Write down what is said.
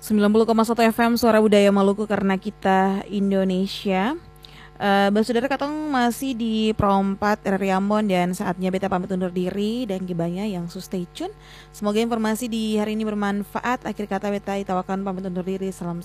90,1 FM Suara Budaya Maluku karena kita Indonesia. Saudara Katong masih di Prompat RRI Ambon dan saatnya beta pamit undur diri dan gibanya yang stay tune. Semoga informasi di hari ini bermanfaat. Akhir kata beta itawakan pamit undur diri. Salam